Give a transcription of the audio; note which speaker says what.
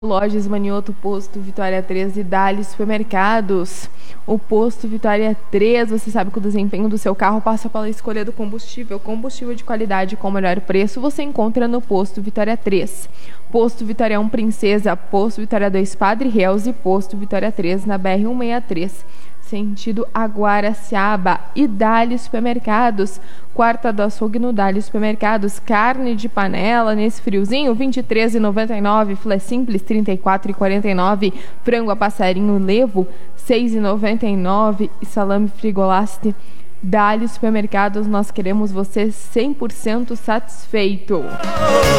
Speaker 1: Lojas Manioto, Posto Vitória 3 e Dali Supermercados. O Posto Vitória 3, você sabe que o desempenho do seu carro passa pela escolha do combustível. Combustível de qualidade com o melhor preço você encontra no Posto Vitória 3. Posto Vitória 1 Princesa, Posto Vitória 2 Padre Reus e Posto Vitória 3 na BR-163. Sentido Aguaraciaba. E Dali Supermercados, quarta do açougue no Dali Supermercados. Carne de panela nesse friozinho, R$ 23,99. Filé simples, R$ 34,49. Frango a passarinho levo, R$ 6,99. E salame frigolaste. Dali Supermercados, nós queremos você 100% satisfeito.